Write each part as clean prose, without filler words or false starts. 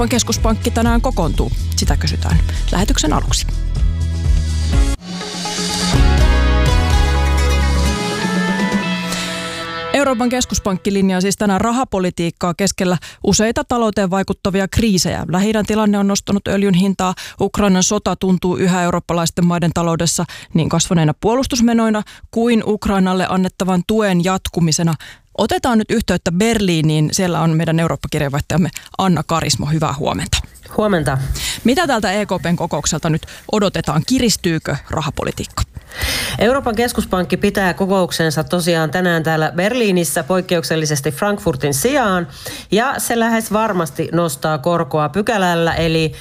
Euroopan keskuspankki tänään kokoontuu? Sitä kysytään lähetyksen aluksi. Euroopan keskuspankki linjaa siis tänään rahapolitiikkaa keskellä useita talouteen vaikuttavia kriisejä. Lähi-idän tilanne on nostanut öljyn hintaa. Ukrainan sota tuntuu yhä eurooppalaisten maiden taloudessa niin kasvaneina puolustusmenoina kuin Ukrainalle annettavan tuen jatkumisena. Otetaan nyt yhteyttä Berliiniin. Siellä on meidän Eurooppa-kirjeenvaihtajamme Anna Karismo. Hyvää huomenta. Huomenta. Mitä tältä EKPn kokoukselta nyt odotetaan? Kiristyykö rahapolitiikka? Euroopan keskuspankki pitää kokouksensa tosiaan tänään täällä Berliinissä poikkeuksellisesti Frankfurtin sijaan. Ja se lähes varmasti nostaa korkoa pykälällä eli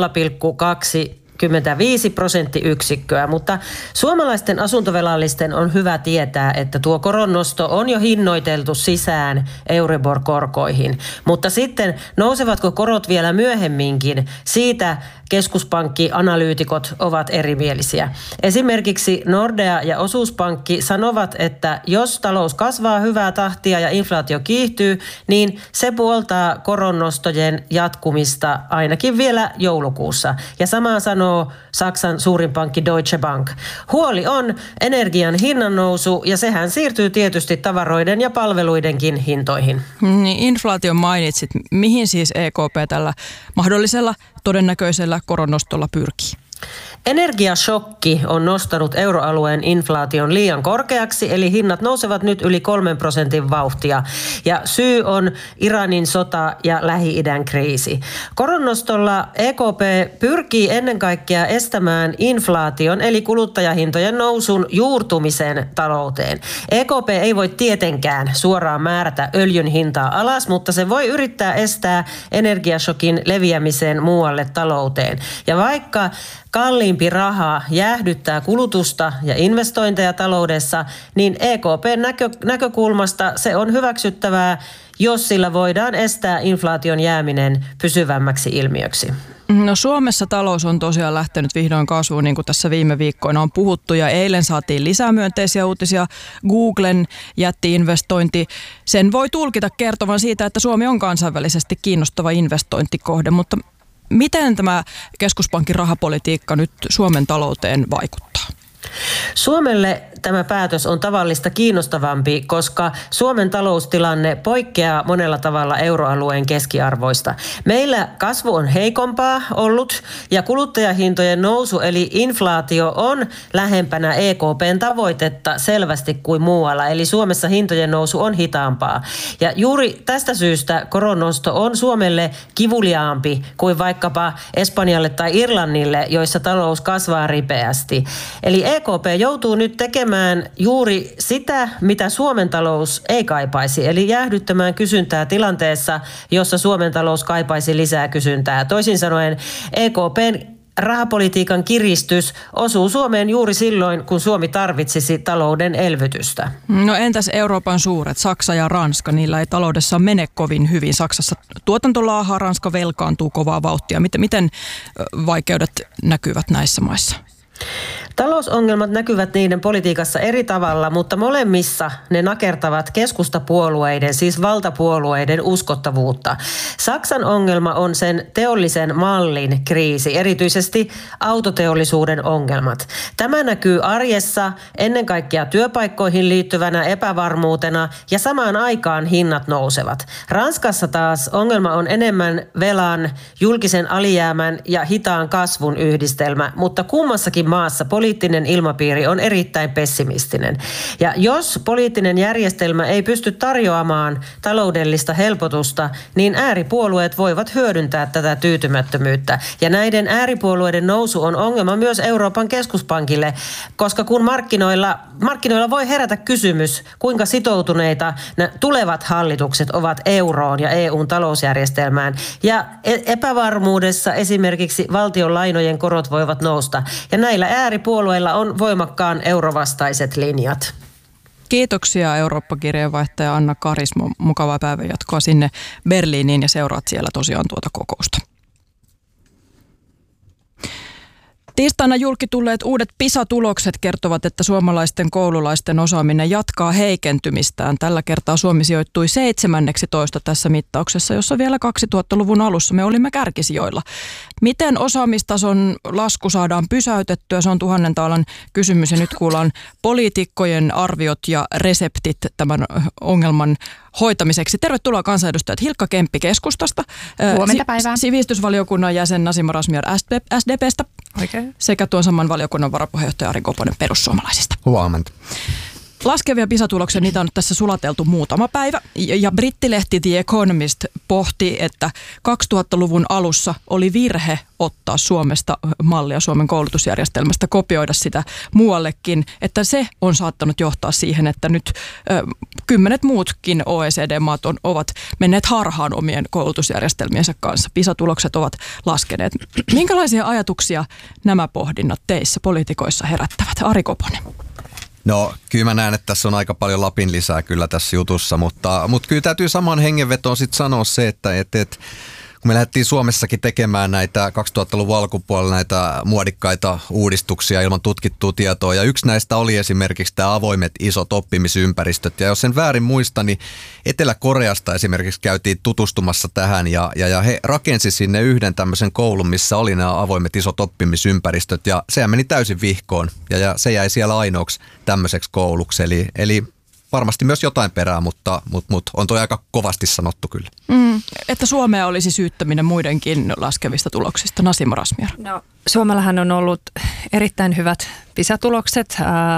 0,25 prosenttiyksikköä, mutta suomalaisten asuntovelallisten on hyvä tietää, että tuo koronnosto on jo hinnoiteltu sisään Euribor-korkoihin. Mutta sitten nousevatko korot vielä myöhemminkin, siitä keskuspankkianalyytikot ovat erimielisiä. Esimerkiksi Nordea ja Osuuspankki sanovat, että jos talous kasvaa hyvää tahtia ja inflaatio kiihtyy, niin se puoltaa koronnostojen jatkumista ainakin vielä joulukuussa. Ja samaa sanoo Saksan suurin pankki Deutsche Bank. Huoli on energian hinnannousu ja sehän siirtyy tietysti tavaroiden ja palveluidenkin hintoihin. Inflaation mainitsit. Mihin siis EKP tällä mahdollisella todennäköisellä koronnostolla pyrkii? Energiashokki on nostanut euroalueen inflaation liian korkeaksi, eli hinnat nousevat nyt yli 3% vauhtia. Ja syy on Iranin sota ja Lähi-idän kriisi. Koronnostolla EKP pyrkii ennen kaikkea estämään inflaation, eli kuluttajahintojen nousun juurtumisen talouteen. EKP ei voi tietenkään suoraan määrätä öljyn hintaa alas, mutta se voi yrittää estää energiashokin leviämisen muualle talouteen. Ja vaikka kalliimpi raha jäähdyttää kulutusta ja investointeja taloudessa, niin EKPn näkökulmasta se on hyväksyttävää, jos sillä voidaan estää inflaation jääminen pysyvämmäksi ilmiöksi. No Suomessa talous on tosiaan lähtenyt vihdoin kasvuun, niin kuin tässä viime viikkoina on puhuttu, ja eilen saatiin lisää myönteisiä uutisia. Googlen jätti-investointi, sen voi tulkita kertovan siitä, että Suomi on kansainvälisesti kiinnostava investointikohde, mutta miten tämä keskuspankin rahapolitiikka nyt Suomen talouteen vaikuttaa? Suomelle tämä päätös on tavallista kiinnostavampi, koska Suomen taloustilanne poikkeaa monella tavalla euroalueen keskiarvoista. Meillä kasvu on heikompaa ollut ja kuluttajahintojen nousu eli inflaatio on lähempänä EKPn tavoitetta selvästi kuin muualla. Eli Suomessa hintojen nousu on hitaampaa. Ja juuri tästä syystä koronnosto on Suomelle kivuliaampi kuin vaikkapa Espanjalle tai Irlannille, joissa talous kasvaa ripeästi. Eli EKP joutuu nyt tekemään juuri sitä, mitä Suomen talous ei kaipaisi, eli jäähdyttämään kysyntää tilanteessa, jossa Suomen talous kaipaisi lisää kysyntää. Toisin sanoen EKPn rahapolitiikan kiristys osuu Suomeen juuri silloin, kun Suomi tarvitsisi talouden elvytystä. No entäs Euroopan suuret, Saksa ja Ranska, niillä ei taloudessa mene kovin hyvin. Saksassa tuotanto laahaa, Ranska velkaantuu kovaa vauhtia. Miten vaikeudet näkyvät näissä maissa? Talousongelmat näkyvät niiden politiikassa eri tavalla, mutta molemmissa ne nakertavat keskustapuolueiden, siis valtapuolueiden uskottavuutta. Saksan ongelma on sen teollisen mallin kriisi, erityisesti autoteollisuuden ongelmat. Tämä näkyy arjessa ennen kaikkea työpaikkoihin liittyvänä epävarmuutena ja samaan aikaan hinnat nousevat. Ranskassa taas ongelma on enemmän velan, julkisen alijäämän ja hitaan kasvun yhdistelmä, mutta kummassakin maassa poliittinen ilmapiiri on erittäin pessimistinen. Ja jos poliittinen järjestelmä ei pysty tarjoamaan taloudellista helpotusta, niin ääripuolueet voivat hyödyntää tätä tyytymättömyyttä. Ja näiden ääripuolueiden nousu on ongelma myös Euroopan keskuspankille, koska kun markkinoilla voi herätä kysymys, kuinka sitoutuneita tulevat hallitukset ovat euroon ja EUn talousjärjestelmään. Ja epävarmuudessa esimerkiksi valtion lainojen korot voivat nousta. Ja näillä ääripuolueilla on voimakkaan eurovastaiset linjat. Kiitoksia Eurooppa-kirjeenvaihtaja Anna Karismo. Mukavaa päivänjatkoa sinne Berliiniin ja seuraat siellä tosiaan tuota kokousta. Tiistaina julki tulleet uudet PISA-tulokset kertovat, että suomalaisten koululaisten osaaminen jatkaa heikentymistään. Tällä kertaa Suomi sijoittui 17 tässä mittauksessa, jossa vielä 2000-luvun alussa me olimme kärkisijoilla. Miten osaamistason lasku saadaan pysäytettyä? Se on 1000 taalan kysymys ja nyt kuullaan poliitikkojen arviot ja reseptit tämän ongelman hoitamiseksi. Tervetuloa kansanedustajat Hilkka Kemppi keskustasta. Huomenta päivää. Sivistysvaliokunnan jäsen Nasima Razmyar SDP:stä. Oikein. Sekä tuon saman valiokunnan varapuheenjohtaja Ari Koponen perussuomalaisista. Huomenta. Laskevia PISA-tuloksia, niitä on nyt tässä sulateltu muutama päivä. Ja brittilehti The Economist pohti, että 2000-luvun alussa oli virhe ottaa Suomesta mallia Suomen koulutusjärjestelmästä, kopioida sitä muuallekin. Että se on saattanut johtaa siihen, että nyt 10 muutkin OECD-maat ovat menneet harhaan omien koulutusjärjestelmiensä kanssa. PISA-tulokset ovat laskeneet. Minkälaisia ajatuksia nämä pohdinnat teissä poliitikoissa herättävät? Ari Koponen. No kyllä mä näen, että tässä on aika paljon Lapin lisää kyllä tässä jutussa, mutta kyllä täytyy samaan hengenvetoon sitten sanoa se, että kun me lähdettiin Suomessakin tekemään näitä 2000-luvun alkupuolella näitä muodikkaita uudistuksia ilman tutkittua tietoa, ja yksi näistä oli esimerkiksi tämä avoimet isot oppimisympäristöt, ja jos en väärin muista, niin Etelä-Koreasta esimerkiksi käytiin tutustumassa tähän, ja he rakensi sinne yhden tämmöisen koulun, missä oli nämä avoimet isot oppimisympäristöt, ja sehän meni täysin vihkoon, ja se jäi siellä ainoaksi tämmöiseksi kouluksi, eli varmasti myös jotain perää, mutta on toi aika kovasti sanottu kyllä. Että Suomea olisi syyttäminen muidenkin laskevista tuloksista. Nasima Razmyar. No, Suomellahan on ollut erittäin hyvät PISA-tulokset.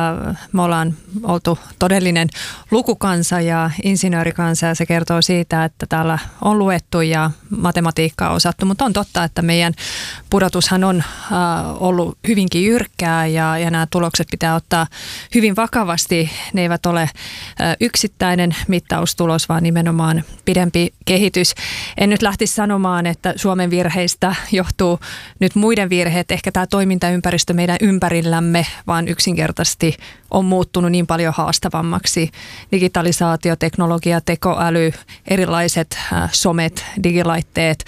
Me ollaan oltu todellinen lukukansa ja insinöörikansa, ja se kertoo siitä, että täällä on luettu ja matematiikkaa osattu, mutta on totta, että meidän pudotushan on ollut hyvinkin jyrkkää ja nämä tulokset pitää ottaa hyvin vakavasti. Ne eivät ole yksittäinen mittaustulos, vaan nimenomaan pidempi kehitys. En nyt lähtisi sanomaan, että Suomen virheistä johtuu nyt muiden virheet, ehkä tämä toimintaympäristö meidän ympärillämme, vaan yksinkertaisesti on muuttunut niin paljon haastavammaksi. Digitalisaatio, teknologia, tekoäly, erilaiset somet, digilaitteet,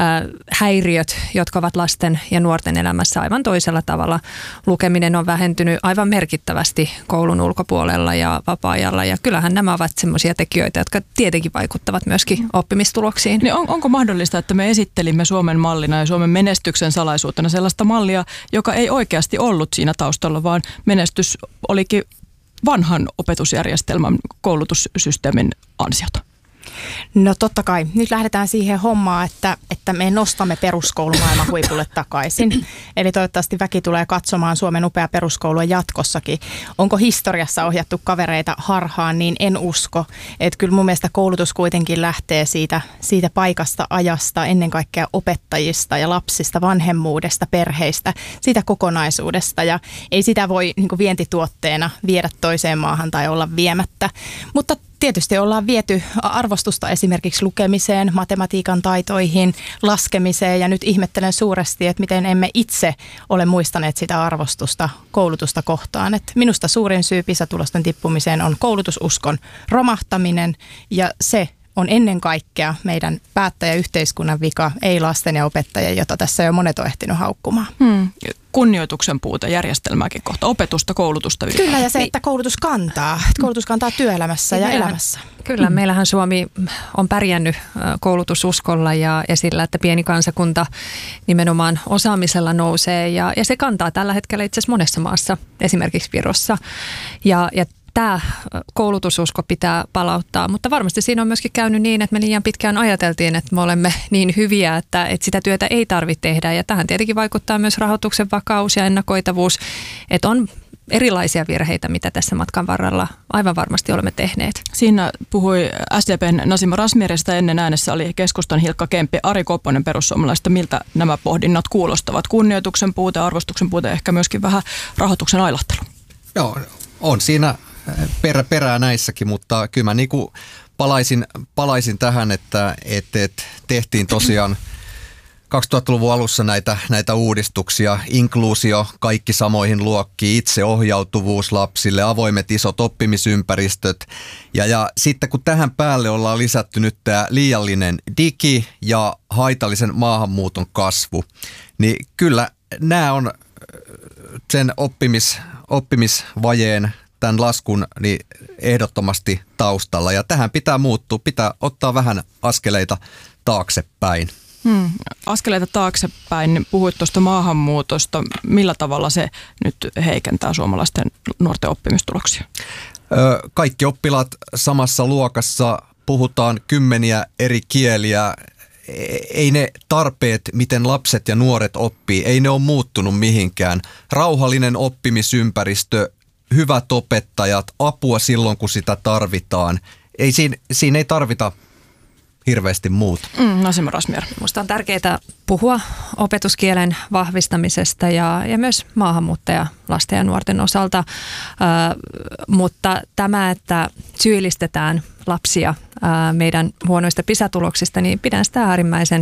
häiriöt, jotka ovat lasten ja nuorten elämässä aivan toisella tavalla. Lukeminen on vähentynyt aivan merkittävästi koulun ulkopuolella ja vapaa-ajalla, ja kyllähän nämä ovat sellaisia tekijöitä, jotka tietenkin vaikuttavat myöskin oppimistuloksiin. Niin onko mahdollista, että me esittelimme Suomen mallina ja Suomen menestyksen salaisuutena sellaista mallia, joka ei oikeasti ollut siinä taustalla, vaan menestys olikin vanhan opetusjärjestelmän koulutussysteemin ansiota? No totta kai. Nyt lähdetään siihen hommaan, että me nostamme peruskoulumaailman huipulle takaisin. Eli toivottavasti väki tulee katsomaan Suomen upea peruskoulua jatkossakin. Onko historiassa ohjattu kavereita harhaan, niin en usko. Että kyllä mun mielestä koulutus kuitenkin lähtee siitä paikasta, ajasta, ennen kaikkea opettajista ja lapsista, vanhemmuudesta, perheistä, siitä kokonaisuudesta. Ja ei sitä voi niin kuin vientituotteena viedä toiseen maahan tai olla viemättä. Mutta tietysti ollaan viety arvostusta esimerkiksi lukemiseen, matematiikan taitoihin, laskemiseen, ja nyt ihmettelen suuresti, että miten emme itse ole muistaneet sitä arvostusta koulutusta kohtaan. Että minusta suurin syy PISA-tulosten tippumiseen on koulutususkon romahtaminen, ja se on ennen kaikkea meidän päättäjäyhteiskunnan vika, ei lasten ja opettajien, jota tässä jo monet on ehtinyt haukkumaan. Kunnioituksen puute järjestelmääkin kohta, opetusta, koulutusta ylipäätään. Kyllä, ja se, että koulutus kantaa työelämässä ja elämässä. Kyllä, meillähän Suomi on pärjännyt koulutususkolla ja sillä, että pieni kansakunta nimenomaan osaamisella nousee, ja se kantaa tällä hetkellä itse asiassa monessa maassa, esimerkiksi Virossa, ja tämä koulutususko pitää palauttaa, mutta varmasti siinä on myöskin käynyt niin, että me liian pitkään ajateltiin, että me olemme niin hyviä, että sitä työtä ei tarvitse tehdä, ja tähän tietenkin vaikuttaa myös rahoituksen vakaus ja ennakoitavuus, että on erilaisia virheitä, mitä tässä matkan varrella aivan varmasti olemme tehneet. Siinä puhui SDP:n Nasima Razmyarista, ennen äänessä oli keskustan Hilkka Kemppi, Ari Koponen perussuomalaisista. Miltä nämä pohdinnat kuulostavat? Kunnioituksen puute, arvostuksen puute, ehkä myöskin vähän rahoituksen ailahtelu. Joo, on siinä perää näissäkin, mutta kyllä mä niinku palaisin tähän, että tehtiin tosiaan 2000-luvun alussa näitä uudistuksia, inkluusio, kaikki samoihin luokkiin, itseohjautuvuus lapsille, avoimet isot oppimisympäristöt. Ja sitten kun tähän päälle ollaan lisätty nyt tämä liiallinen digi ja haitallisen maahanmuuton kasvu, niin kyllä nämä on sen oppimisvajeen, tämän laskun niin ehdottomasti taustalla. Ja tähän pitää muuttua, pitää ottaa vähän askeleita taaksepäin. Askeleita taaksepäin. Puhuit tuosta maahanmuutosta. Millä tavalla se nyt heikentää suomalaisten nuorten oppimistuloksia? Kaikki oppilaat samassa luokassa, puhutaan 10 eri kieliä. Ei ne tarpeet, miten lapset ja nuoret oppii, ei ne ole muuttunut mihinkään. Rauhallinen oppimisympäristö, hyvät opettajat, apua silloin kun sitä tarvitaan. Siinä ei tarvita hirveästi muuta. Nasima Razmyar. Minusta on tärkeää puhua opetuskielen vahvistamisesta ja myös maahanmuuttajalasten ja nuorten osalta, mutta tämä, että syyllistetään lapsia meidän huonoista PISA-tuloksista, niin pidän sitä äärimmäisen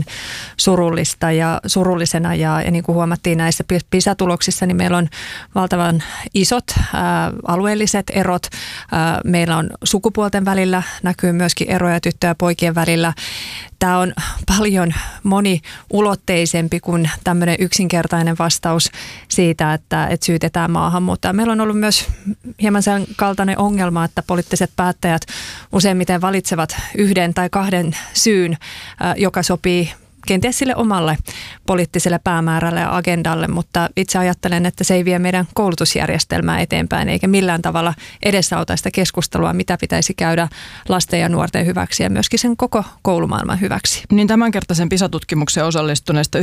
surullisena ja niin kuin huomattiin näissä PISA-tuloksissa, niin meillä on valtavan isot alueelliset erot. Meillä on sukupuolten välillä, näkyy myöskin eroja tyttöjen ja poikien välillä. Tämä on paljon moniulotteisempi kuin tämmöinen yksinkertainen vastaus siitä, että syytetään maahanmuuttajaa. Meillä on ollut myös hieman sen kaltainen ongelma, että poliittiset päättäjät useimmiten valitsevat yhden tai kahden syyn, joka sopii kenties sille omalle poliittiselle päämäärälle ja agendalle, mutta itse ajattelen, että se ei vie meidän koulutusjärjestelmää eteenpäin eikä millään tavalla edesauta sitä keskustelua, mitä pitäisi käydä lasten ja nuorten hyväksi ja myöskin sen koko koulumaailman hyväksi. Niin tämänkertaisen PISA-tutkimuksen osallistuneista 93%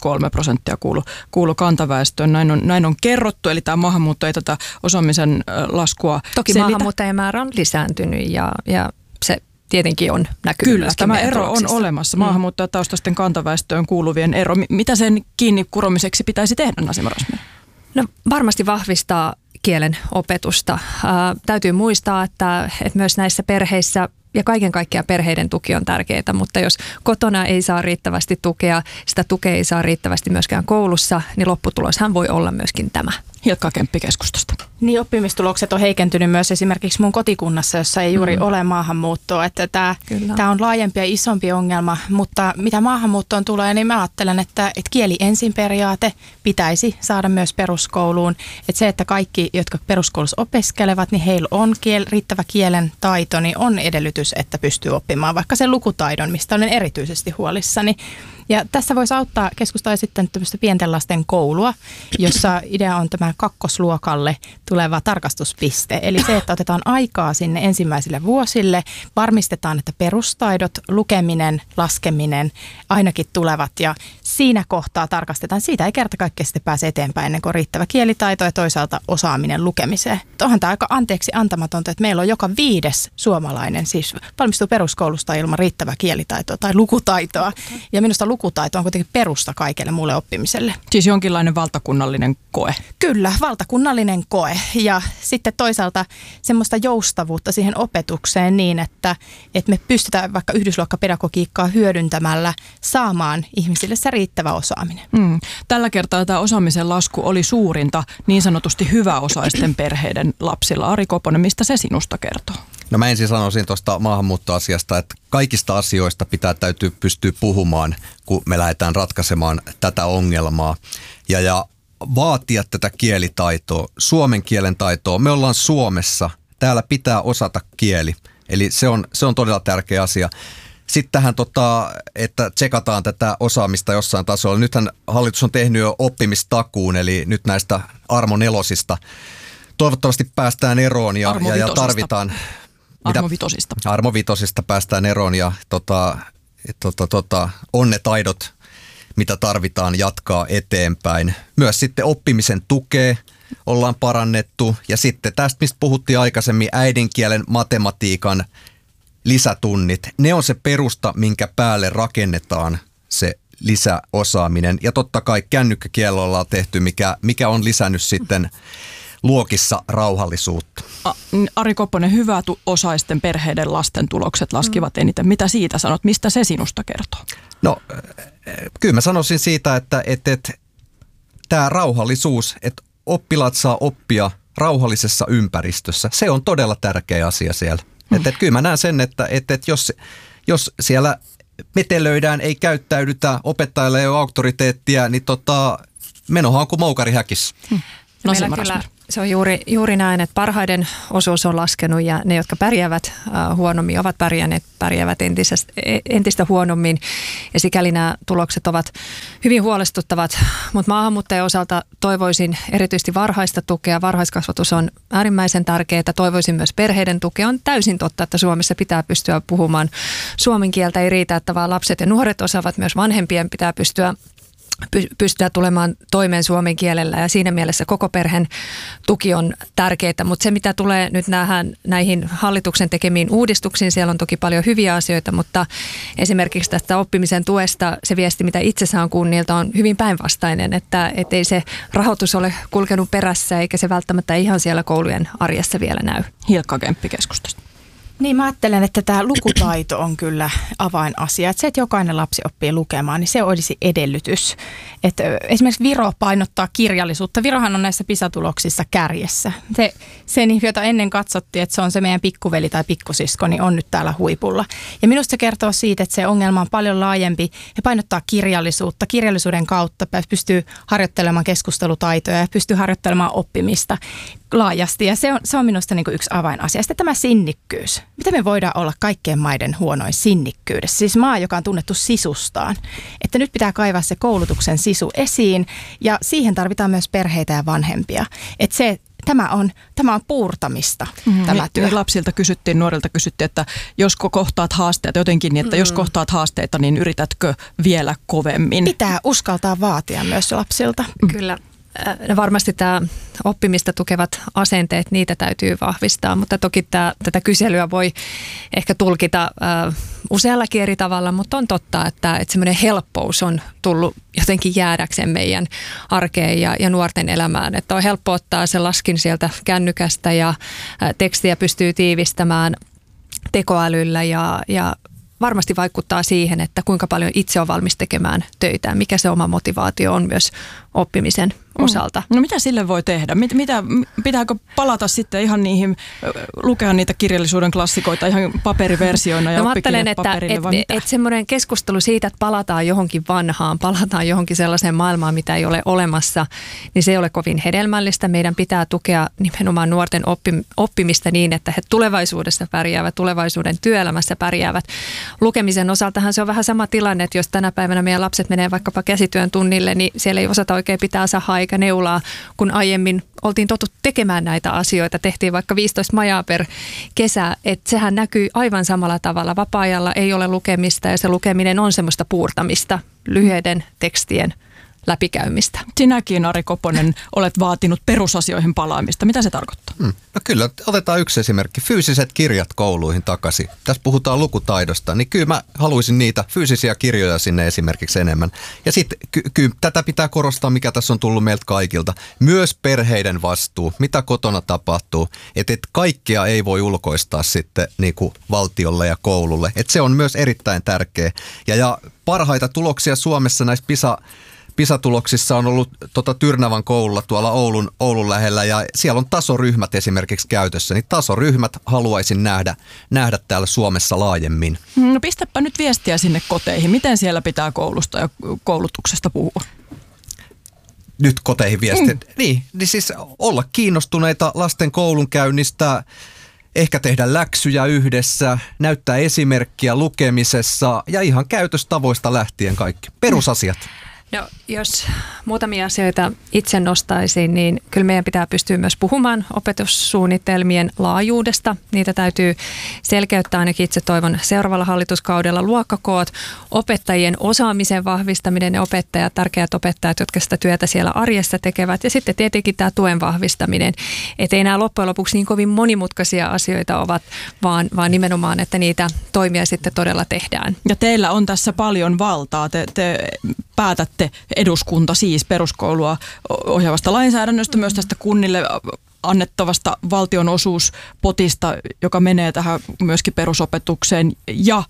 kuulu kantaväestöön. Näin on kerrottu, eli tämä maahanmuutto ei tätä osaamisen laskua Toki maahanmuuttajien määrä on lisääntynyt ja se tietenkin on näkynyt. Kyllä, tämä ero on olemassa. Maahanmuuttajataustaisten kantaväestöön kuuluvien ero. Mitä sen kiinni kuromiseksi pitäisi tehdä, Nasima Razmyar? No varmasti vahvistaa kielen opetusta. Täytyy muistaa, että myös näissä perheissä ja kaiken kaikkiaan perheiden tuki on tärkeää, mutta jos kotona ei saa riittävästi tukea, sitä tukea ei saa riittävästi myöskään koulussa, niin lopputuloshan voi olla myöskin tämä. Hilkka Kemppi keskustasta. Niin, oppimistulokset on heikentynyt myös esimerkiksi mun kotikunnassa, jossa ei juuri ole maahanmuuttoa. Että tämä on laajempi ja isompi ongelma, mutta mitä maahanmuuttoon tulee, niin mä ajattelen, että kieli ensin periaate pitäisi saada myös peruskouluun. Että se, että kaikki, jotka peruskoulussa opiskelevat, niin heillä on riittävä kielen taito, niin on edellytys, että pystyy oppimaan vaikka sen lukutaidon, mistä olen erityisesti huolissani. Ja tässä voisi auttaa keskustaa sitten tämmöistä pienten lasten koulua, jossa idea on tämä kakkosluokalle tuleva tarkastuspiste. Eli se, että otetaan aikaa sinne ensimmäisille vuosille, varmistetaan, että perustaidot, lukeminen, laskeminen ainakin tulevat ja siinä kohtaa tarkastetaan. Siitä ei kerta kaikkiaan sitten pääse eteenpäin ennen kuin on riittävä kielitaito ja toisaalta osaaminen lukemiseen. Onhan tämä aika anteeksi antamatonta, että meillä on joka 5. suomalainen siis valmistuu peruskoulusta ilman riittävää kielitaitoa tai lukutaitoa. Ja minusta lukutaito on kuitenkin perusta kaikelle muulle oppimiselle. Siis jonkinlainen valtakunnallinen koe. Kyllä, valtakunnallinen koe. Ja sitten toisaalta semmoista joustavuutta siihen opetukseen niin, että me pystytään vaikka yhdysluokkapedagogiikkaa hyödyntämällä saamaan ihmisille se riittävä osaaminen. Tällä kertaa tämä osaamisen lasku oli suurinta niin sanotusti hyväosaisten perheiden lapsilla. Ari Koponen, mistä se sinusta kertoo? No mä ensin sanoisin tuosta maahanmuuttoasiasta, että kaikista asioista täytyy pystyä puhumaan, kun me lähdetään ratkaisemaan tätä ongelmaa. Ja vaatia tätä kielitaitoa, suomen kielen taitoa. Me ollaan Suomessa, täällä pitää osata kieli, eli se on todella tärkeä asia. Sitten tähän, että tsekataan tätä osaamista jossain tasolla. Nythän hallitus on tehnyt jo oppimistakuun, eli nyt näistä Armo 4 toivottavasti päästään eroon ja tarvitaan... Armo 5 päästään eroon ja onnetaidot, mitä tarvitaan jatkaa eteenpäin. Myös sitten oppimisen tukea ollaan parannettu ja sitten tästä, mistä puhuttiin aikaisemmin, äidinkielen, matematiikan lisätunnit. Ne on se perusta, minkä päälle rakennetaan se lisäosaaminen. Ja totta kai kännykkäkielellä ollaan tehty, mikä on lisännyt sitten luokissa rauhallisuutta. Ari Koponen, hyväosaisten perheiden lasten tulokset laskivat eniten. Mitä siitä sanot? Mistä se sinusta kertoo? No, kyllä mä sanoisin siitä, että tämä rauhallisuus, että oppilaat saa oppia rauhallisessa ympäristössä, se on todella tärkeä asia siellä. Että kyllä mä näen sen, että jos siellä metelöidään, ei käyttäydytä, opettajalla ei ole auktoriteettia, niin menohan on kuin moukari häkissä. Meillä kyllä se on juuri näin, että parhaiden osuus on laskenut ja ne, jotka pärjäävät huonommin, ovat pärjäävät entistä huonommin. Ja sikäli nämä tulokset ovat hyvin huolestuttavat. Mutta maahanmuuttajien osalta toivoisin erityisesti varhaista tukea. Varhaiskasvatus on äärimmäisen tärkeää. Toivoisin myös perheiden tukea. On täysin totta, että Suomessa pitää pystyä puhumaan suomen kieltä. Ei riitä, että vaan lapset ja nuoret osaavat, myös vanhempien pitää pystyä tulemaan toimeen suomen kielellä ja siinä mielessä koko perheen tuki on tärkeää, mutta se mitä tulee nyt näihin hallituksen tekemiin uudistuksiin, siellä on toki paljon hyviä asioita, mutta esimerkiksi tästä oppimisen tuesta se viesti, mitä itse saan kunnilta on hyvin päinvastainen, että ei se rahoitus ole kulkenut perässä eikä se välttämättä ihan siellä koulujen arjessa vielä näy. Hilkka Kemppi keskustasta. Niin mä ajattelen, että tämä lukutaito on kyllä avainasia. Että se, että jokainen lapsi oppii lukemaan, niin se olisi edellytys. Että esimerkiksi Viro painottaa kirjallisuutta. Virohan on näissä PISA-tuloksissa kärjessä. Se, jota ennen katsottiin, että se on se meidän pikkuveli tai pikkusisko, niin on nyt täällä huipulla. Ja minusta se kertoo siitä, että se ongelma on paljon laajempi ja painottaa kirjallisuutta. Kirjallisuuden kautta pystyy harjoittelemaan keskustelutaitoja ja pystyy harjoittelemaan oppimista laajasti. Ja se on minusta niin kuin yksi avainasia. Sitten tämä sinnikkyys. Miten me voidaan olla kaikkien maiden huonoin sinnikkyydessä? Siis maa, joka on tunnettu sisustaan. Että nyt pitää kaivaa se koulutuksen sisu esiin ja siihen tarvitaan myös perheitä ja vanhempia. Että tämä on puurtamista, tämä työ. Lapsilta kysyttiin, nuorilta kysyttiin, että jos kohtaat haasteita jotenkin, niin että jos kohtaat haasteita, niin yritätkö vielä kovemmin? Pitää uskaltaa vaatia myös lapsilta. Kyllä. Varmasti tämä oppimista tukevat asenteet, niitä täytyy vahvistaa, mutta toki tätä kyselyä voi ehkä tulkita useallakin eri tavalla, mutta on totta, että semmoinen helppous on tullut jotenkin jäädäkseen meidän arkeen ja nuorten elämään. Että on helppo ottaa se laskin sieltä kännykästä ja tekstiä pystyy tiivistämään tekoälyllä ja varmasti vaikuttaa siihen, että kuinka paljon itse on valmis tekemään töitä, mikä se oma motivaatio on myös oppimisen osalta. No mitä sille voi tehdä? Pitääkö palata sitten ihan niihin, lukea niitä kirjallisuuden klassikoita ihan paperiversioina ja oppikirjat paperille? Että semmoinen keskustelu siitä, että palataan johonkin vanhaan, palataan johonkin sellaiseen maailmaan, mitä ei ole olemassa, niin se ei ole kovin hedelmällistä. Meidän pitää tukea nimenomaan nuorten oppimista niin, että he tulevaisuudessa pärjäävät, tulevaisuuden työelämässä pärjäävät. Lukemisen osaltahan se on vähän sama tilanne, että jos tänä päivänä meidän lapset menee vaikkapa käsityön tunnille, niin siellä ei osata oikein pitää sahaa eikä neulaa, kun aiemmin oltiin totuttu tekemään näitä asioita. Tehtiin vaikka 15 majaa per kesä, että sehän näkyy aivan samalla tavalla. Vapaa-ajalla ei ole lukemista ja se lukeminen on semmoista puurtamista, lyhyiden tekstien läpikäymistä. Sinäkin, Ari Koponen, olet vaatinut perusasioihin palaamista. Mitä se tarkoittaa? No kyllä, otetaan yksi esimerkki. Fyysiset kirjat kouluihin takaisin. Tässä puhutaan lukutaidosta, niin kyllä mä haluaisin niitä fyysisiä kirjoja sinne esimerkiksi enemmän. Ja sitten kyllä tätä pitää korostaa, mikä tässä on tullut meiltä kaikilta. Myös perheiden vastuu, mitä kotona tapahtuu. Että kaikkea ei voi ulkoistaa sitten niin kuin valtiolle ja koululle. Että se on myös erittäin tärkeä. Ja parhaita tuloksia Suomessa näissä PISA-tuloksissa on ollut Tyrnävän koululla tuolla Oulun lähellä ja siellä on tasoryhmät esimerkiksi käytössä, niin tasoryhmät haluaisin nähdä täällä Suomessa laajemmin. No pistäpä nyt viestiä sinne koteihin. Miten siellä pitää koulusta ja koulutuksesta puhua? Nyt koteihin viestiä. Niin siis olla kiinnostuneita lasten koulunkäynnistä, ehkä tehdä läksyjä yhdessä, näyttää esimerkkiä lukemisessa ja ihan käytöstavoista lähtien kaikki. Perusasiat. No, jos muutamia asioita itse nostaisin, niin kyllä meidän pitää pystyä myös puhumaan opetussuunnitelmien laajuudesta. Niitä täytyy selkeyttää, ainakin itse toivon seuraavalla hallituskaudella luokkakoot, opettajien osaamisen vahvistaminen ja tärkeät opettajat, jotka sitä työtä siellä arjessa tekevät. Ja sitten tietenkin tämä tuen vahvistaminen, että ei nämä loppujen lopuksi niin kovin monimutkaisia asioita ovat, vaan nimenomaan, että niitä toimia sitten todella tehdään. Ja teillä on tässä paljon valtaa. Te päätätte eduskunta siis peruskoulua ohjaavasta lainsäädännöstä, myös tästä kunnille annettavasta valtionosuuspotista, joka menee tähän myöskin perusopetukseen ja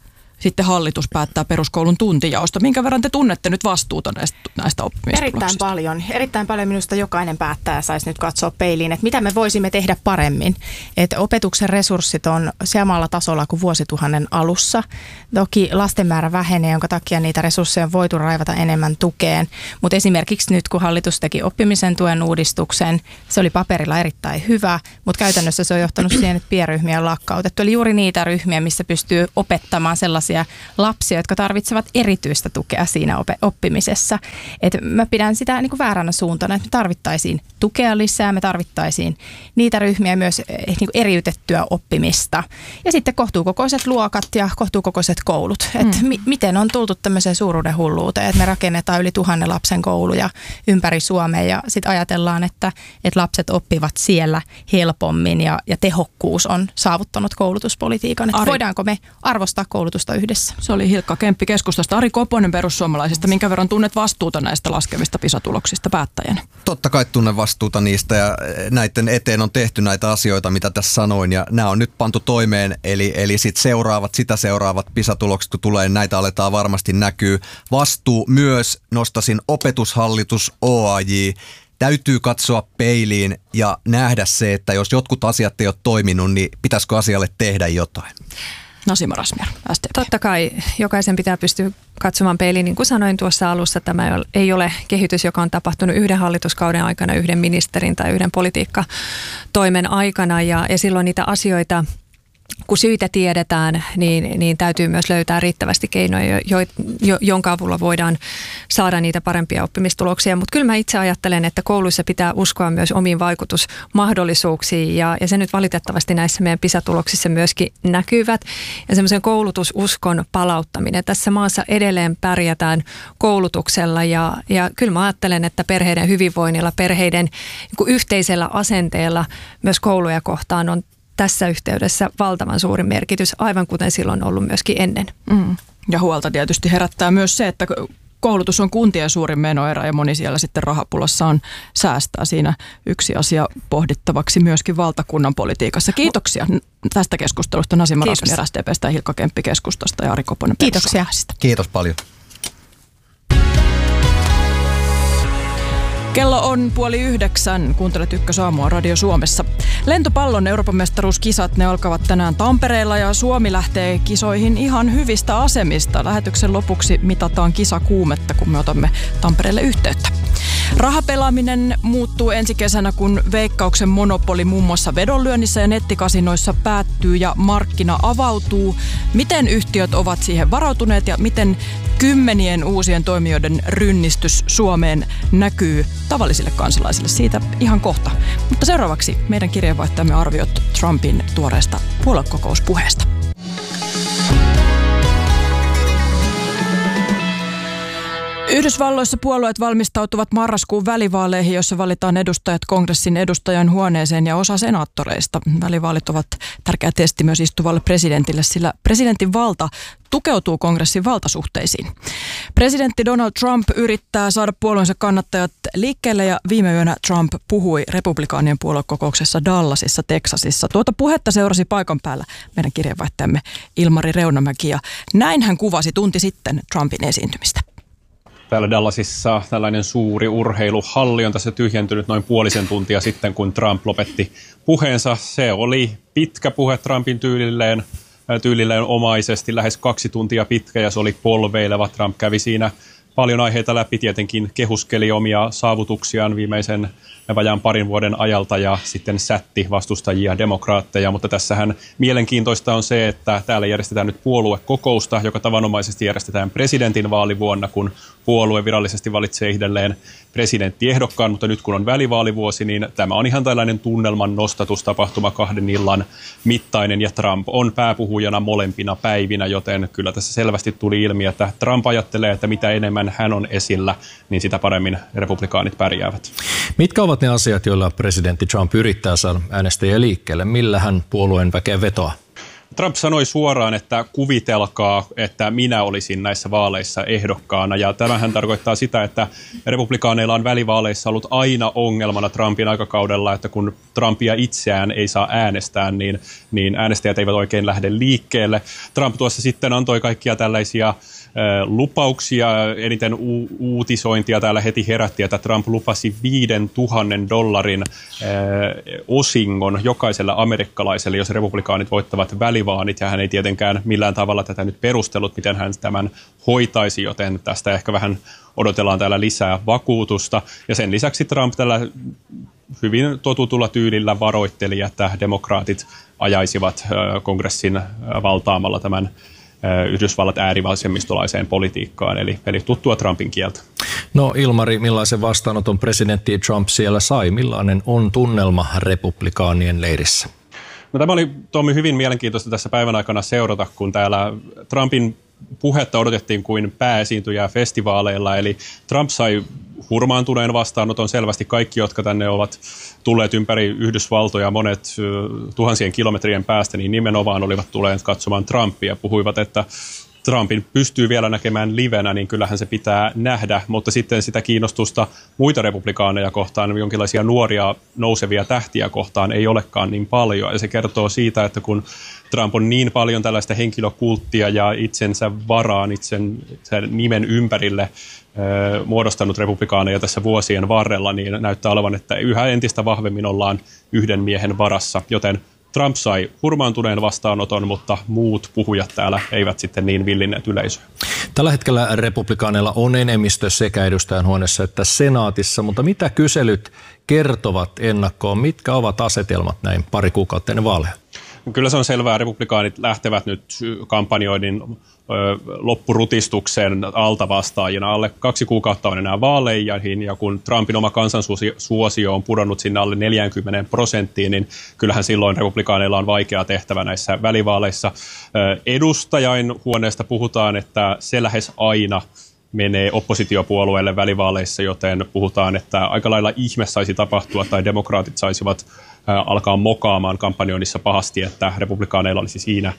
sitten hallitus päättää peruskoulun tuntijaosta. Minkä verran te tunnette nyt vastuuta näistä oppimistuloksista? Erittäin paljon minusta jokainen päättäjä saisi nyt katsoa peiliin, että mitä me voisimme tehdä paremmin. Että opetuksen resurssit on samalla tasolla kuin vuosituhannen alussa. Toki lasten määrä vähenee, jonka takia niitä resursseja on voitu raivata enemmän tukeen. Mutta esimerkiksi nyt, kun hallitus teki oppimisen tuen uudistuksen, se oli paperilla erittäin hyvä, mutta käytännössä se on johtanut siihen, että pienryhmiä on lakkautettu. Eli juuri niitä ryhmiä, missä pystyy opettamaan sellaisia lapsia, jotka tarvitsevat erityistä tukea siinä oppimisessa. Et mä pidän sitä niin kuin vääränä suuntana, että me tarvittaisiin tukea lisää, me tarvittaisiin niitä ryhmiä myös niin kuin eriytettyä oppimista. Ja sitten kohtuukokoiset luokat ja kohtuukokoiset koulut. Miten on tultu tämmöiseen suuruuden hulluuteen, että me rakennetaan yli 1000 lapsen kouluja ympäri Suomea ja sitten ajatellaan, että lapset oppivat siellä helpommin ja tehokkuus on saavuttanut koulutuspolitiikan. Että voidaanko me arvostaa koulutusta yhdessä? Se oli Hilkka Kemppi keskustasta. Ari Koponen perussuomalaisista. Minkä verran tunnet vastuuta näistä laskevista PISA-tuloksista päättäjänä? Totta kai tunnen vastuuta niistä ja näiden eteen on tehty näitä asioita, mitä tässä sanoin. Ja nämä on nyt pantu toimeen, eli sitä seuraavat PISA-tulokset, kun tulee, niin näitä aletaan varmasti näkyy. Vastuu myös, nostasin opetushallitus, OAJ. Täytyy katsoa peiliin ja nähdä se, että jos jotkut asiat ei ole toiminut, niin pitäisikö asialle tehdä jotain? Nasima Razmyar, SDP. Totta kai jokaisen pitää pystyä katsomaan peiliin. Niin kuin sanoin tuossa alussa, tämä ei ole kehitys, joka on tapahtunut yhden hallituskauden aikana, yhden ministerin tai yhden politiikkatoimen aikana. Ja silloin niitä asioita, kun syitä tiedetään, niin täytyy myös löytää riittävästi keinoja, jonka avulla voidaan saada niitä parempia oppimistuloksia. Mutta kyllä mä itse ajattelen, että kouluissa pitää uskoa myös omiin vaikutusmahdollisuuksiin ja se nyt valitettavasti näissä meidän PISA-tuloksissa myöskin näkyvät. Ja semmoisen koulutususkon palauttaminen. Tässä maassa edelleen pärjätään koulutuksella ja kyllä mä ajattelen, että perheiden hyvinvoinnilla, perheiden yhteisellä asenteella myös kouluja kohtaan on tässä yhteydessä valtavan suuri merkitys, aivan kuten silloin on ollut myöskin ennen. Ja huolta tietysti herättää myös se, että koulutus on kuntien suurin menoerä ja moni siellä sitten rahapulassa on säästää. Siinä yksi asia pohdittavaksi myöskin valtakunnan politiikassa. Kiitoksia tästä keskustelusta Nasima Razmyar SDP:stä ja Hilkka Kemppi keskustasta ja Ari Koponen perussuomalaisista. Kiitos paljon. Kello on 8:30. Kuuntelet Ykkösaamua Radio Suomessa. Lentopallon Euroopan mestaruuskisat, ne alkavat tänään Tampereella ja Suomi lähtee kisoihin ihan hyvistä asemista. Lähetyksen lopuksi mitataan kisakuumetta, kun me otamme Tampereelle yhteyttä. Rahapelaaminen muuttuu ensi kesänä, kun Veikkauksen monopoli muun muassa vedonlyönnissä ja nettikasinoissa päättyy ja markkina avautuu. Miten yhtiöt ovat siihen varautuneet ja miten kymmenien uusien toimijoiden rynnistys Suomeen näkyy tavallisille kansalaisille? Siitä ihan kohta. Mutta seuraavaksi meidän kirjeenvaihtajamme arviot Trumpin tuoreesta puoluekokouspuheesta. Yhdysvalloissa puolueet valmistautuvat marraskuun välivaaleihin, jossa valitaan edustajat kongressin edustajan huoneeseen ja osa senaattoreista. Välivaalit ovat tärkeä testi myös istuvalle presidentille, sillä presidentin valta tukeutuu kongressin valtasuhteisiin. Presidentti Donald Trump yrittää saada puolueensa kannattajat liikkeelle ja viime yönä Trump puhui republikaanien puoluekokouksessa Dallasissa, Teksasissa. Tuota puhetta seurasi paikan päällä meidän kirjeenvaihtajamme Ilmari Reunamäki ja näin hän kuvasi tunti sitten Trumpin esiintymistä. Täällä Dallasissa tällainen suuri urheiluhalli on tässä tyhjentynyt noin puolisen tuntia sitten, kun Trump lopetti puheensa. Se oli pitkä puhe Trumpin tyylilleen omaisesti, lähes 2 tuntia pitkä ja se oli polveileva. Trump kävi siinä paljon aiheita läpi, tietenkin kehuskeli omia saavutuksiaan viimeisen vajaan parin vuoden ajalta ja sitten sätti vastustajia, demokraatteja, mutta tässähän mielenkiintoista on se, että täällä järjestetään nyt puoluekokousta, joka tavanomaisesti järjestetään presidentin vaalivuonna, kun puolue virallisesti valitsee itselleen presidenttiehdokkaan, mutta nyt kun on välivaalivuosi, niin tämä on ihan tällainen tunnelman nostatustapahtuma 2 illan mittainen ja Trump on pääpuhujana molempina päivinä, joten kyllä tässä selvästi tuli ilmi, että Trump ajattelee, että mitä enemmän hän on esillä, niin sitä paremmin republikaanit pärjäävät. Mitkä ovat ne asiat, joilla presidentti Trump yrittää saada äänestäjiä liikkeelle? Millä hän puolueen väkeä vetoaa? Trump sanoi suoraan, että kuvitelkaa, että minä olisin näissä vaaleissa ehdokkaana. Ja tämähän tarkoittaa sitä, että republikaaneilla on välivaaleissa ollut aina ongelmana Trumpin aikakaudella, että kun Trumpia itseään ei saa äänestää, niin äänestäjät eivät oikein lähde liikkeelle. Trump tuossa sitten antoi kaikkia tällaisia lupauksia, eniten uutisointia täällä heti herätti, että Trump lupasi $5,000 osingon jokaiselle amerikkalaiselle, jos republikaanit voittavat välivaanit, ja hän ei tietenkään millään tavalla tätä nyt perustellut, miten hän tämän hoitaisi, joten tästä ehkä vähän odotellaan täällä lisää vakuutusta. Ja sen lisäksi Trump tällä hyvin totutulla tyylillä varoitteli, että demokraatit ajaisivat kongressin valtaamalla tämän Yhdysvallat äärivasemmistolaiseen politiikkaan, eli tuttua Trumpin kieltä. No Ilmari, millaisen vastaanoton presidentti Trump siellä sai? Millainen on tunnelma republikaanien leirissä? No, tämä oli, Tommi, hyvin mielenkiintoista tässä päivän aikana seurata, kun täällä Trumpin puhetta odotettiin kuin pääesiintyjää festivaaleilla, eli Trump sai hurmaantuneen vastaanoton selvästi. Kaikki, jotka tänne ovat tulleet ympäri Yhdysvaltoja, monet tuhansien kilometrien päästä, niin nimenomaan olivat tulleet katsomaan Trumpia. Puhuivat, että Trumpin pystyy vielä näkemään livenä, niin kyllähän se pitää nähdä, mutta sitten sitä kiinnostusta muita republikaaneja kohtaan, jonkinlaisia nuoria nousevia tähtiä kohtaan ei olekaan niin paljon. Ja se kertoo siitä, että kun Trump on niin paljon tällaista henkilökulttia ja itsensä varaan, sen nimen ympärille muodostanut republikaaneja tässä vuosien varrella, niin näyttää olevan, että yhä entistä vahvemmin ollaan yhden miehen varassa, joten Trump sai hurmaantuneen vastaanoton, mutta muut puhujat täällä eivät sitten niin villinneet yleisöä. Tällä hetkellä republikaaneilla on enemmistö sekä edustajanhuoneessa että senaatissa, mutta mitä kyselyt kertovat ennakkoon? Mitkä ovat asetelmat näin pari kuukautta ennen vaaleja? Kyllä se on selvää. Republikaanit lähtevät nyt kampanjoinnin loppurutistuksen altavastaajina. Alle 2 kuukautta on enää vaaleihin, ja kun Trumpin oma kansansuosio on pudonnut sinne alle 40%, niin kyllähän silloin republikaaneilla on vaikea tehtävä näissä välivaaleissa. Edustajain huoneesta puhutaan, että se lähes aina menee oppositiopuolueelle välivaaleissa, joten puhutaan, että aika lailla ihme saisi tapahtua tai demokraatit saisivat alkaa mokaamaan kampanjoinnissa pahasti, että republikaaneilla olisi siinä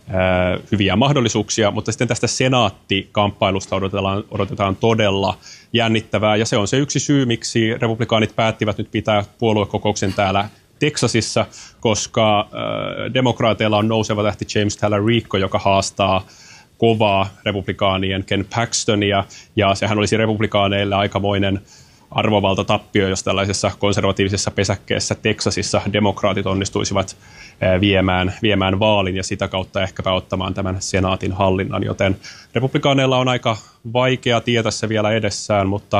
hyviä mahdollisuuksia, mutta sitten tästä senaattikamppailusta odotetaan todella jännittävää, ja se on se yksi syy, miksi republikaanit päättivät nyt pitää puoluekokouksen täällä Teksasissa, koska demokraateilla on nouseva tähti James Talarico, joka haastaa kovaa republikaanien Ken Paxtonia, ja sehän olisi republikaaneille aikamoinen arvovaltatappio, jos tällaisessa konservatiivisessa pesäkkeessä Teksasissa demokraatit onnistuisivat viemään vaalin ja sitä kautta ehkäpä ottamaan tämän senaatin hallinnan, joten republikaaneilla on aika vaikea tie tässä vielä edessään, mutta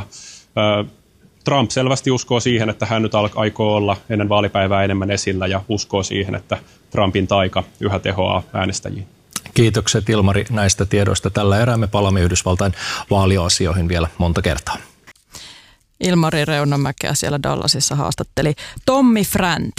Trump selvästi uskoo siihen, että hän nyt aikoo olla ennen vaalipäivää enemmän esillä ja uskoo siihen, että Trumpin taika yhä tehoaa äänestäjiin. Kiitokset Ilmari näistä tiedoista. Tällä erää me palaamme Yhdysvaltain vaaliasioihin vielä monta kertaa. Ilmari Reunamäkeä siellä Dallasissa haastatteli Tommi Fränti.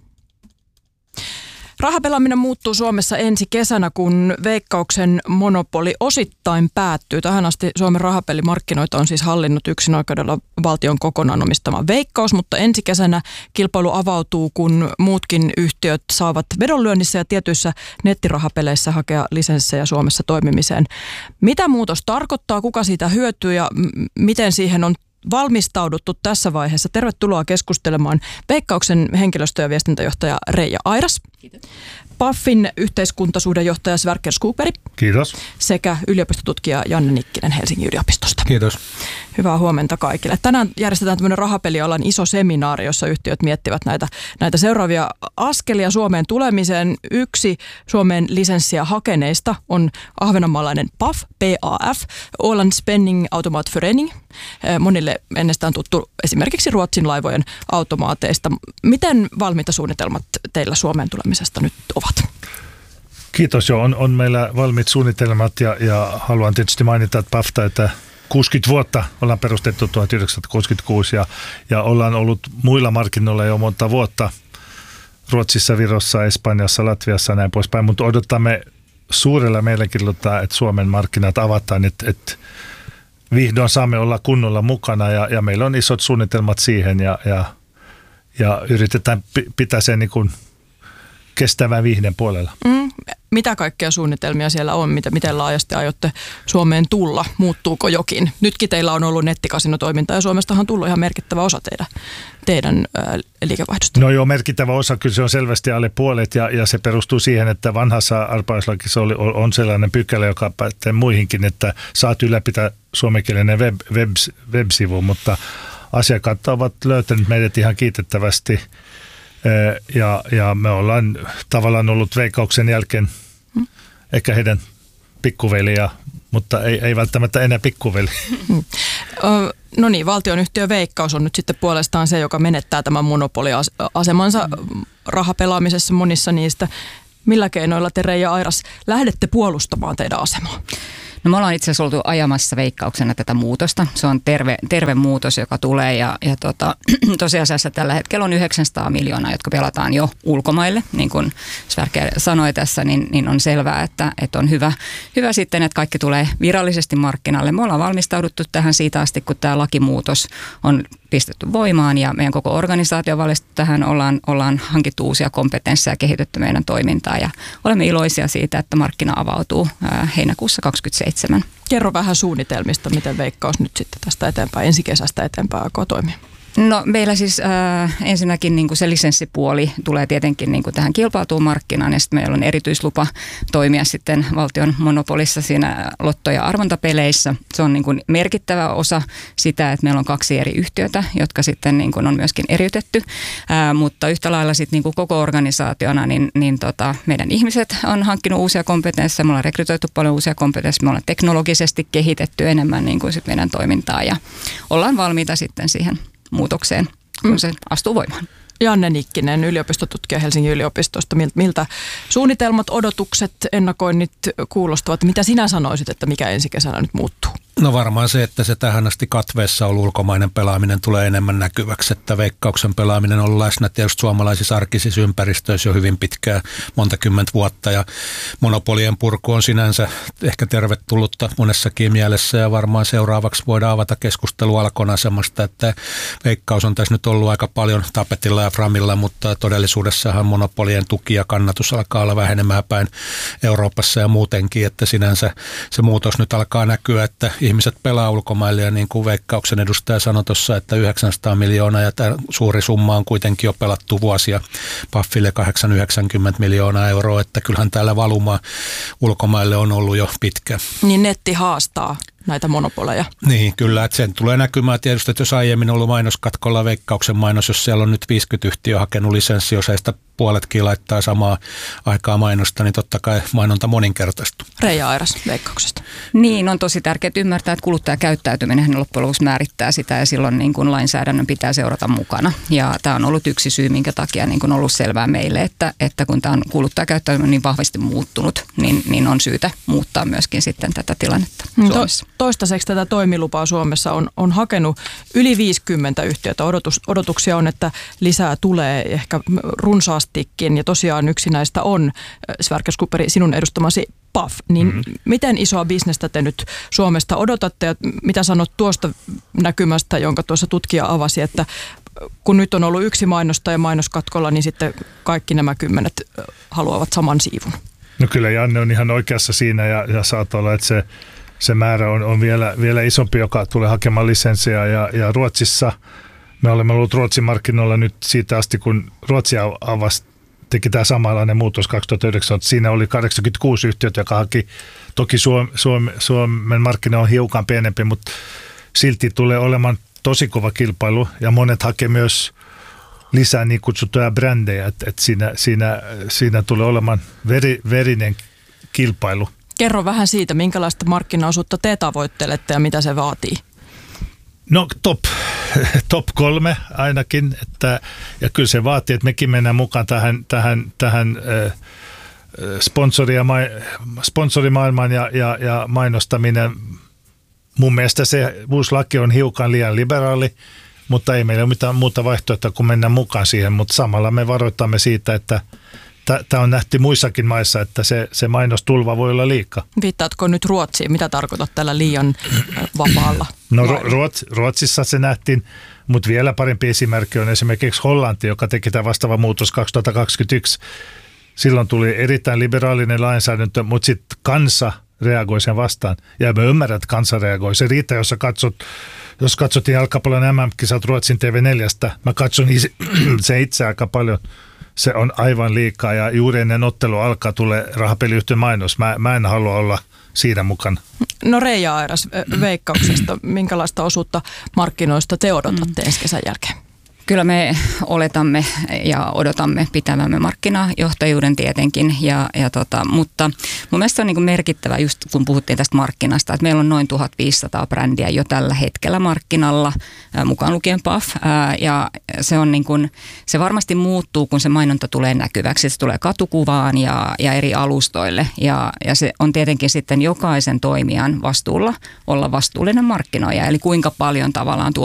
Rahapelaaminen muuttuu Suomessa ensi kesänä, kun Veikkauksen monopoli osittain päättyy. Tähän asti Suomen rahapelimarkkinoita on siis hallinnut yksinoikeudella valtion kokonaan omistama Veikkaus, mutta ensi kesänä kilpailu avautuu, kun muutkin yhtiöt saavat vedonlyönnissä ja tietyissä nettirahapeleissä hakea lisenssejä Suomessa toimimiseen. Mitä muutos tarkoittaa, kuka siitä hyötyy ja miten siihen on valmistauduttu tässä vaiheessa? Tervetuloa keskustelemaan Veikkauksen henkilöstö- ja viestintäjohtaja Reija Airas. Kiitos. PAFin yhteiskuntasuhdejohtaja Sverker Skogberg. Kiitos. Sekä yliopistotutkija Janne Nikkinen Helsingin yliopistosta. Kiitos. Hyvää huomenta kaikille. Tänään järjestetään tämmöinen rahapelialan iso seminaari, jossa yhtiöt miettivät näitä seuraavia askelia Suomeen tulemiseen. Yksi Suomeen lisenssiä hakeneista on ahvenanmaalainen PAF, PAF, Åland Spending Automatförening. Monille ennestään tuttu esimerkiksi Ruotsin laivojen automaateista. Miten valmiita suunnitelmat teillä Suomeen tulemisesta nyt ovat? Kiitos. Joo, on meillä valmiit suunnitelmat ja haluan tietysti mainita, että PAFta, että 60 vuotta ollaan perustettu 1966 ja ollaan ollut muilla markkinoilla jo monta vuotta. Ruotsissa, Virossa, Espanjassa, Latviassa ja näin poispäin, mutta odotamme suurella mielenkiinnolla, että Suomen markkinat avataan, että vihdoin saamme olla kunnolla mukana ja meillä on isot suunnitelmat siihen ja yritetään pitää sen niin kuin kestävän viihden puolella. Mitä kaikkea suunnitelmia siellä on? Miten laajasti aiotte Suomeen tulla? Muuttuuko jokin? Nytkin teillä on ollut nettikasinotoimintaa ja Suomestahan on tullut ihan merkittävä osa teidän liikevaihdosta. No joo, merkittävä osa, kyllä se on selvästi alle puolet ja se perustuu siihen, että vanhassa arpajaislakissa on sellainen pykälä, joka pätee muihinkin, että saat ylläpitää suomenkielinen web-sivu, mutta asiakkaat ovat löytäneet meidät ihan kiitettävästi. Ja me ollaan tavallaan ollut Veikkauksen jälkeen ehkä heidän pikkuveliä, mutta ei välttämättä enää pikkuveli. No niin, valtionyhtiö Veikkaus on nyt sitten puolestaan se, joka menettää tämän monopoliasemansa rahapelaamisessa monissa niistä. Millä keinoilla te, Reija Airas, lähdette puolustamaan teidän asemaa? No me ollaan itse asiassa oltu ajamassa Veikkauksena tätä muutosta. Se on terve muutos, joka tulee ja tosiasiassa tällä hetkellä on 900 miljoonaa, jotka pelataan jo ulkomaille. Niin kuin Sverker sanoi tässä, niin on selvää, että on hyvä sitten, että kaikki tulee virallisesti markkinalle. Me ollaan valmistauduttu tähän siitä asti, kun tämä lakimuutos on pistetty voimaan ja meidän koko organisaatio on valistettu tähän. Ollaan hankittu uusia kompetensseja ja kehitetty meidän toimintaa ja olemme iloisia siitä, että markkina avautuu heinäkuussa 2027. Kerro vähän suunnitelmista, miten Veikkaus nyt sitten tästä eteenpäin, ensi kesästä eteenpäin aikoo toimia. No meillä siis ensinnäkin niin kuin se lisenssipuoli tulee tietenkin niin kuin tähän kilpautuun markkinaan ja sitten meillä on erityislupa toimia sitten valtion monopolissa siinä lotto- ja arvontapeleissä. Se on niin kuin merkittävä osa sitä, että meillä on 2 eri yhtiötä, jotka sitten niin kuin on myöskin eriytetty, mutta yhtä lailla sitten niin kuin koko organisaationa niin meidän ihmiset on hankkinut uusia kompetensseja, me ollaan rekrytoitu paljon uusia kompetensseja, me ollaan teknologisesti kehitetty enemmän niin kuin sit meidän toimintaa ja ollaan valmiita sitten siihen muutokseen, kun se astuu voimaan. Janne Nikkinen, yliopistotutkija Helsingin yliopistosta. Miltä suunnitelmat, odotukset, ennakoinnit kuulostavat? Mitä sinä sanoisit, että mikä ensi kesänä nyt muuttuu? No varmaan se, että se tähän asti katveessa ollut ulkomainen pelaaminen tulee enemmän näkyväksi, että Veikkauksen pelaaminen on ollut läsnä tietysti suomalaisissa arkisissa ympäristöissä jo hyvin pitkään, monta kymmentä vuotta ja monopolien purku on sinänsä ehkä tervetullutta monessakin mielessä ja varmaan seuraavaksi voidaan avata keskustelua Alkon asemasta, että Veikkaus on tässä nyt ollut aika paljon tapetilla ja framilla, mutta todellisuudessahan monopolien tuki ja kannatus alkaa olla vähenemään päin Euroopassa ja muutenkin, että sinänsä se muutos nyt alkaa näkyä, että ihmiset pelaa ulkomaille ja niin kuin Veikkauksen edustaja sanoi tuossa, että 900 miljoonaa ja tämä suuri summa on kuitenkin jo pelattu vuosia Paffille 890 miljoonaa euroa, että kyllähän täällä valuma ulkomaille on ollut jo pitkä. Niin netti haastaa näitä monopoleja. Niin, kyllä, että sen tulee näkymään tietysti, että jos aiemmin on ollut mainoskatkolla Veikkauksen mainos, jos siellä on nyt 50 yhtiöä hakenut lisenssiosesta puoletkin laittaa samaa aikaa mainosta, niin totta kai mainonta moninkertaistuu. Reija Airas Veikkauksesta. Niin, on tosi tärkeää ymmärtää, että kuluttajakäyttäytyminen loppujen lopuksi määrittää sitä ja silloin niin kuin lainsäädännön pitää seurata mukana. Ja tämä on ollut yksi syy, minkä takia niin kuin on ollut selvää meille, että kun tämä on kuluttajakäyttäytyminen niin vahvasti muuttunut, niin on syytä muuttaa myöskin sitten tätä tilannetta Suomessa. Toistaiseksi tätä toimilupaa Suomessa on hakenut yli 50 yhtiötä. Odotuksia on, että lisää tulee ehkä runsaastikin ja tosiaan yksi näistä on, Sverker Skuperi, sinun edustamasi PAF. Niin miten isoa bisnestä te nyt Suomesta odotatte ja mitä sanot tuosta näkymästä, jonka tuossa tutkija avasi, että kun nyt on ollut yksi mainostaja mainoskatkolla, niin sitten kaikki nämä 10 haluavat saman siivun? No kyllä Janne on ihan oikeassa siinä ja saattaa olla, että se määrä on vielä isompi, joka tulee hakemaan lisenssiä ja Ruotsissa me olemme olleet Ruotsin markkinoilla nyt siitä asti, kun Ruotsi teki tämä samanlainen muutos 2009. Siinä oli 86 yhtiötä, joka haki. Toki Suomen markkina on hiukan pienempi, mutta silti tulee olemaan tosi kova kilpailu ja monet hakee myös lisää niin kutsuttuja brändejä, että siinä tulee olemaan verinen kilpailu. Kerro vähän siitä, minkälaista markkinaosuutta te tavoittelette ja mitä se vaatii. No top 3 ainakin, ja kyllä se vaatii, että mekin mennään mukaan tähän sponsorimaailmaan ja mainostaminen. Mun mielestä se uusi laki on hiukan liian liberaali, mutta ei meillä ole mitään muuta vaihtoehtoa kuin mennä mukaan siihen, mutta samalla me varoitamme siitä, että tämä on nähty muissakin maissa, että se mainostulva voi olla liikaa. Viittaatko nyt Ruotsiin? Mitä tarkoitat tällä liian vapaalla? No Ruotsissa se nähtiin, mutta vielä parempi esimerkki on esimerkiksi Hollanti, joka teki tämä vastaava muutos 2021. Silloin tuli erittäin liberaalinen lainsäädäntö, mutta sitten kansa reagoi sen vastaan. Ja mä ymmärrän, että kansa reagoi. Se riittää, jos katsottiin jalkapallon MM-kisat Ruotsin TV4, mä katson se itse aika paljon. Se on aivan liikaa ja juuri ennen ottelu alkaa tulee rahapeliyhtiön mainos. Mä en halua olla siinä mukana. No Reija Airas Veikkauksesta, minkälaista osuutta markkinoista te odotatte ensi kesän jälkeen? Kyllä me oletamme ja odotamme pitävämme markkinajohtajuuden tietenkin, mutta mun mielestä se on niin kuin merkittävä just kun puhuttiin tästä markkinasta, että meillä on noin 1500 brändiä jo tällä hetkellä markkinalla, mukaan lukien Paf, ja se on niin kuin, se varmasti muuttuu, kun se mainonta tulee näkyväksi, se tulee katukuvaan ja eri alustoille, ja se on tietenkin sitten jokaisen toimijan vastuulla olla vastuullinen markkinoija, eli kuinka paljon tavallaan